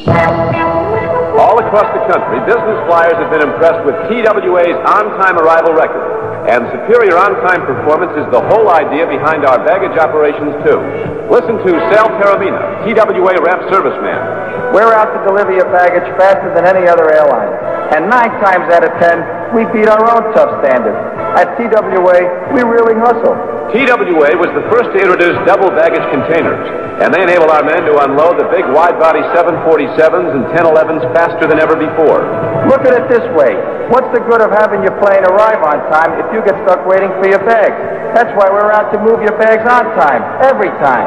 All across the country, business flyers have been impressed with TWA's on-time arrival record. And superior on-time performance is the whole idea behind our baggage operations, too. Listen to Sal Taramina, TWA rep serviceman. We're out to deliver your baggage faster than any other airline. And 9 times out of 10, we beat our own tough standards. At TWA, we really hustle. TWA was the first to introduce double baggage containers, and they enable our men to unload the big wide-body 747s and 1011s faster than ever before. Look at it this way. What's the good of having your plane arrive on time if you get stuck waiting for your bags? That's why we're out to move your bags on time, every time.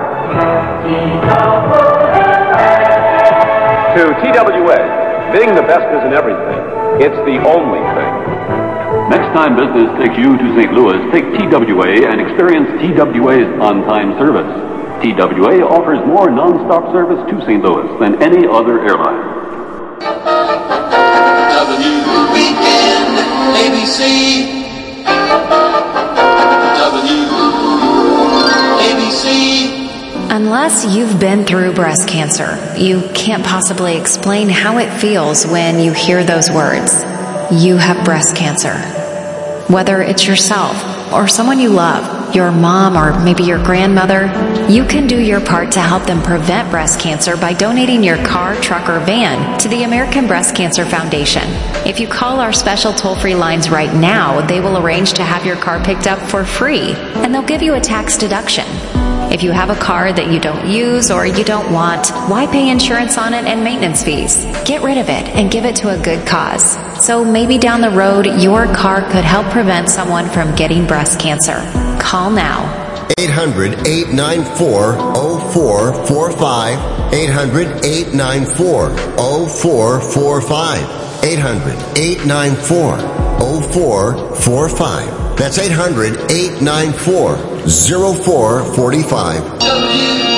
To TWA, being the best isn't everything. It's the only thing. Next time business takes you to St. Louis, take TWA and experience TWA's on-time service. TWA offers more non-stop service to St. Louis than any other airline. W Weekend ABC. W ABC. Unless you've been through breast cancer, you can't possibly explain how it feels when you hear those words. You have breast cancer. Whether it's yourself or someone you love, your mom or maybe your grandmother, you can do your part to help them prevent breast cancer by donating your car, truck, or van to the American Breast Cancer Foundation. If you call our special toll-free lines right now, they will arrange to have your car picked up for free, and they'll give you a tax deduction. If you have a car that you don't use or you don't want, why pay insurance on it and maintenance fees? Get rid of it and give it to a good cause. So maybe down the road, your car could help prevent someone from getting breast cancer. Call now. 800-894-0445. 800-894-0445. 800-894-0445. That's 800-894-0445.